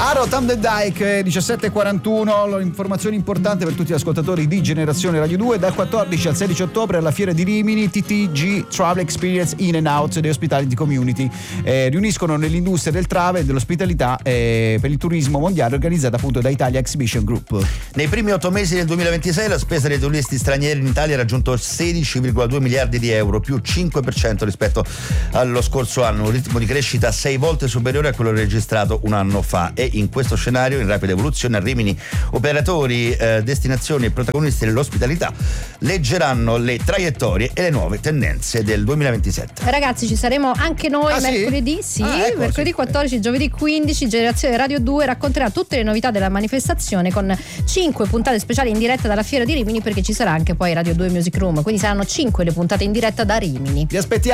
Aro Tam the Dyke, 17:41. Informazione importante per tutti gli ascoltatori di Generazione Radio 2: dal 14 al 16 ottobre alla Fiera di Rimini TTG Travel Experience In and Out The Hospitality Community riuniscono nell'industria del travel e dell'ospitalità per il turismo mondiale, organizzata appunto da Italia Exhibition Group. Nei primi 8 mesi del 2026 la spesa dei turisti stranieri in Italia ha raggiunto 16,2 miliardi di euro, più 5% rispetto allo scorso anno, un ritmo di crescita 6 volte superiore a quello registrato un anno fa. E in questo scenario in rapida evoluzione a Rimini operatori, destinazioni e protagonisti dell'ospitalità leggeranno le traiettorie e le nuove tendenze del 2027. Ragazzi, ci saremo anche noi mercoledì, ecco, mercoledì 14, giovedì 15. Generazione Radio 2 racconterà tutte le novità della manifestazione con 5 puntate speciali in diretta dalla Fiera di Rimini, perché ci sarà anche poi Radio 2 Music Room, quindi saranno 5 le puntate in diretta da Rimini. Vi aspettiamo.